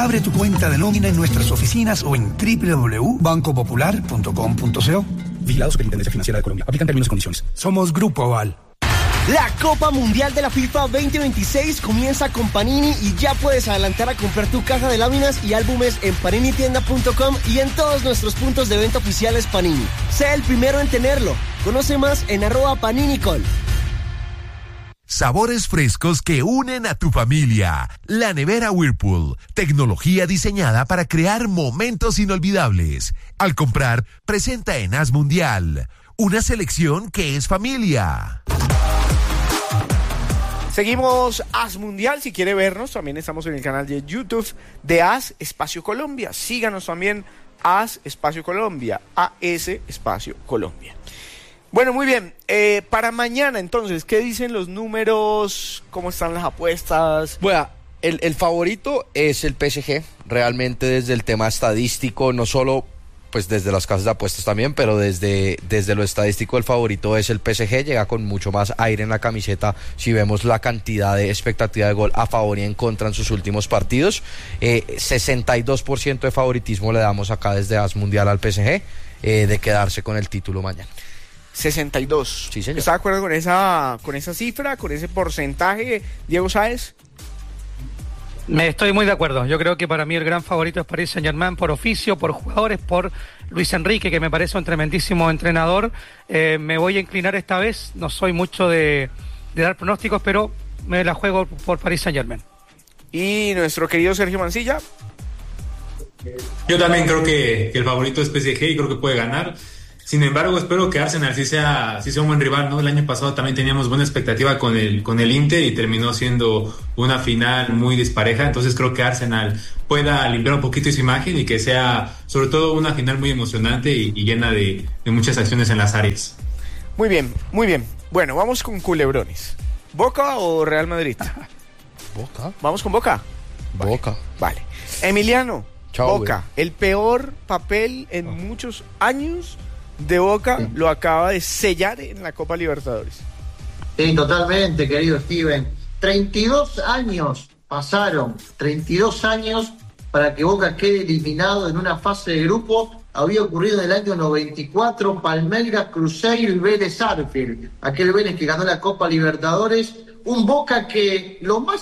Abre tu cuenta de nómina en nuestras oficinas o en www.bancopopular.com.co. Vigilado Superintendencia Financiera de Colombia. Aplican términos y condiciones. Somos Grupo Aval. La Copa Mundial de la FIFA 2026 comienza con Panini y ya puedes adelantar a comprar tu caja de láminas y álbumes en paninitienda.com y en todos nuestros puntos de venta oficiales Panini. Sé el primero en tenerlo. Conoce más en @PaniniCol. Sabores frescos que unen a tu familia. La nevera Whirlpool. Tecnología diseñada para crear momentos inolvidables. Al comprar, presenta en As Mundial. Una selección que es familia. Seguimos As Mundial, si quiere vernos, también estamos en el canal de YouTube de As Espacio Colombia. Síganos también, As Espacio Colombia, AS Espacio Colombia. Bueno, muy bien, para mañana entonces, ¿qué dicen los números? ¿Cómo están las apuestas? Bueno, el favorito es el PSG, realmente desde el tema estadístico, no solo pues desde las casas de apuestas también, pero desde lo estadístico el favorito es el PSG, llega con mucho más aire en la camiseta si vemos la cantidad de expectativa de gol a favor y en contra en sus últimos partidos. 62% de favoritismo le damos acá desde As Mundial al PSG, de quedarse con el título mañana. 62. Sí, señor. ¿Está de acuerdo con esa cifra, con ese porcentaje, Diego Sáez? Estoy muy de acuerdo. Yo creo que para mí el gran favorito es Paris Saint-Germain por oficio, por jugadores, por Luis Enrique, que me parece un tremendísimo entrenador. Me voy a inclinar esta vez. No soy mucho de dar pronósticos, pero me la juego por Paris Saint-Germain. ¿Y nuestro querido Sergio Mancilla? Yo también creo que el favorito es PSG y creo que puede ganar. Sin embargo, espero que Arsenal sí sea un buen rival, ¿no? El año pasado también teníamos buena expectativa con el Inter y terminó siendo una final muy dispareja. Entonces creo que Arsenal pueda limpiar un poquito su imagen y que sea sobre todo una final muy emocionante y llena de muchas acciones en las áreas. Muy bien, muy bien. Bueno, vamos con culebrones. ¿Boca o Real Madrid? Boca. ¿Vamos con Boca? Boca. Vale. Emiliano, Chao, Boca, güey. el peor papel en muchos años de Boca lo acaba de sellar en la Copa Libertadores. Sí, totalmente, querido Steven. 32 años pasaron, 32 años para que Boca quede eliminado en una fase de grupo. Había ocurrido en el año 94, Palmeiras, Cruzeiro y Vélez Sarsfield. Aquel Vélez que ganó la Copa Libertadores. Un Boca que lo más